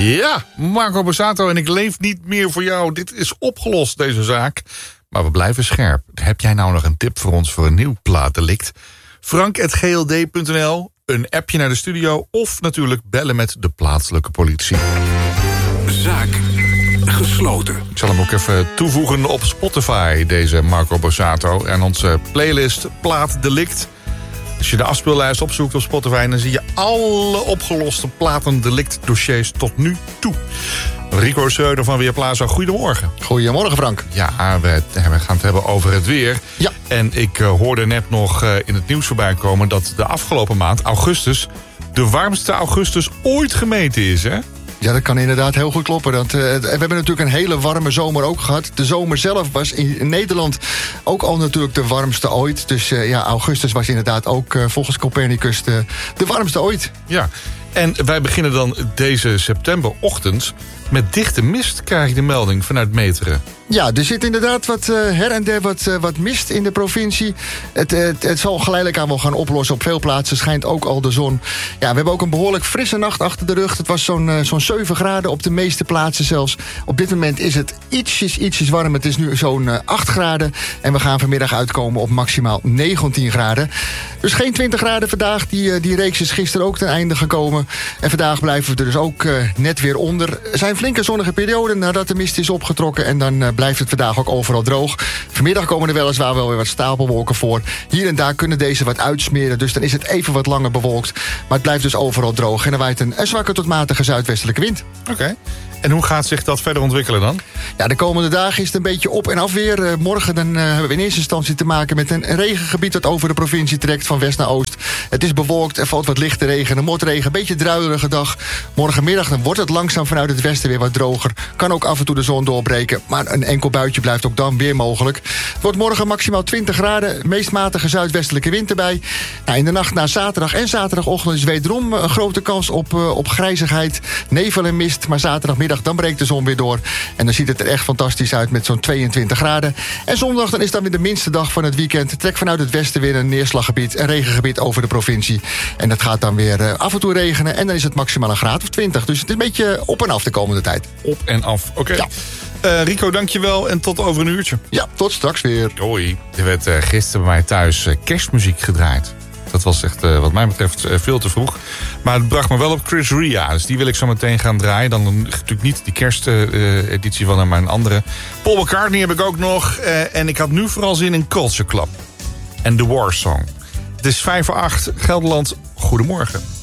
Ja, Marco Borsato en ik leef niet meer voor jou. Dit is opgelost, deze zaak. Maar we blijven scherp. Heb jij nou nog een tip voor ons voor een nieuw plaatdelict? frank@gld.nl, een appje naar de studio of natuurlijk bellen met de plaatselijke politie. Zaak gesloten. Ik zal hem ook even toevoegen op Spotify, deze Marco Borsato. En onze playlist Plaatdelict. Als je de afspeellijst opzoekt op Spotify, dan zie je alle opgeloste platendelict-dossiers tot nu toe. Rico Schreuder van Weerplaza, goedemorgen. Goedemorgen, Frank. Ja, we gaan het hebben over het weer. Ja. En ik hoorde net nog in het nieuws voorbij komen dat de afgelopen maand, augustus, de warmste augustus ooit gemeten is, hè? Ja, dat kan inderdaad heel goed kloppen. We hebben natuurlijk een hele warme zomer ook gehad. De zomer zelf was in Nederland ook al natuurlijk de warmste ooit. Dus augustus was inderdaad ook volgens Copernicus de warmste ooit. Ja, en wij beginnen dan deze septemberochtend met dichte mist, krijg ik de melding vanuit Meteren. Ja, er zit inderdaad her en der wat mist in de provincie. Het zal geleidelijk aan wel gaan oplossen. Op veel plaatsen schijnt ook al de zon. Ja, we hebben ook een behoorlijk frisse nacht achter de rug. Het was zo'n 7 graden op de meeste plaatsen zelfs. Op dit moment is het ietsjes warm. Het is nu zo'n 8 graden. En we gaan vanmiddag uitkomen op maximaal 19 graden. Dus geen 20 graden vandaag. Die reeks is gisteren ook ten einde gekomen. En vandaag blijven we er dus ook net weer onder. Er zijn flinke zonnige perioden nadat de mist is opgetrokken. En dan blijft het vandaag ook overal droog. Vanmiddag komen er weliswaar wel weer wat stapelwolken voor. Hier en daar kunnen deze wat uitsmeren. Dus dan is het even wat langer bewolkt. Maar het blijft dus overal droog. En er waait een zwakke tot matige zuidwestelijke wind. Oké. En hoe gaat zich dat verder ontwikkelen dan? Ja, de komende dagen is het een beetje op en af weer. Morgen dan hebben we in eerste instantie te maken met een regengebied dat over de provincie trekt van west naar oost. Het is bewolkt, er valt wat lichte regen, een motregen, een beetje druilerige dag. Morgenmiddag dan wordt het langzaam vanuit het westen weer wat droger. Kan ook af en toe de zon doorbreken, maar een enkel buitje blijft ook dan weer mogelijk. Het wordt morgen maximaal 20 graden, meest matige zuidwestelijke wind erbij. Nou, in de nacht naar zaterdag en zaterdagochtend is wederom een grote kans op grijzigheid, nevel en mist, maar zaterdagmiddag dan breekt de zon weer door. En dan ziet het er echt fantastisch uit met zo'n 22 graden. En zondag dan is dan weer de minste dag van het weekend. Trekt vanuit het westen weer een neerslaggebied, een regengebied over de provincie. En dat gaat dan weer af en toe regenen. En dan is het maximaal een graad of 20. Dus het is een beetje op en af de komende tijd. Op en af, oké. Ja. Rico, dankjewel en tot over een uurtje. Ja, tot straks weer. Hoi. Er werd gisteren bij mij thuis kerstmuziek gedraaid. Dat was echt, wat mij betreft, veel te vroeg. Maar het bracht me wel op Chris Ria. Dus die wil ik zo meteen gaan draaien. Dan natuurlijk niet die kersteditie van hem, maar een andere. Paul McCartney heb ik ook nog. En ik had nu vooral zin in Culture Club. En The War Song. Het is 7:55. Gelderland, goedemorgen.